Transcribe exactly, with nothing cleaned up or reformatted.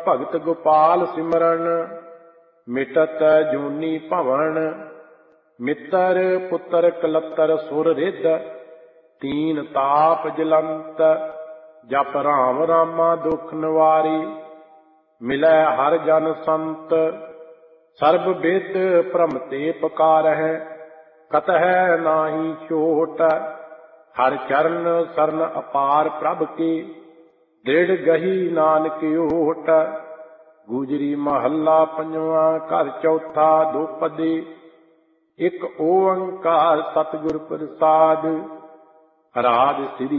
ਭਗਤ ਗੋਪਾਲ ਸਿਮਰਨ, ਮਿਟਤ ਜੂਨੀ ਭਵਨ। ਮਿੱਤਰ ਪੁੱਤਰ ਕਲੱਤਰ ਸੁਰ ਰਿੱਧ, ਤੀਨ ਤਾਪ ਜਲੰਤ। ਜਪ ਰਾਮ ਰਾਮਾ ਦੁਖ ਨਿਵਾਰੀ, ਮਿਲੈ ਹਰ ਜਨ ਸੰਤ। ਸਰਬ ਬਿਦ ਭ੍ਰਮ ਤੇ ਪੁਕਾਰਹਿ, ਕਤਹਿ ਨਾਹੀ ਛੋਟ। ਹਰ ਚਰਨ ਸਰਨ ਅਪਾਰ ਪ੍ਰਭ ਕੀ, ਦ੍ਰਿੜ ਗਹੀ ਨਾਨਕ ਓਟ। ਗੁਜਰੀ ਮਹੱਲਾ ਪੰਜਵਾਂ, ਘਰ ਚੌਥਾ, ਦੋਪਦੀ। ਇੱਕ ਓੰਕਾਰ ਸਤਿਗੁਰ ਪ੍ਰਸਾਦਿ। ਰਾਗ ਸ੍ਰੀ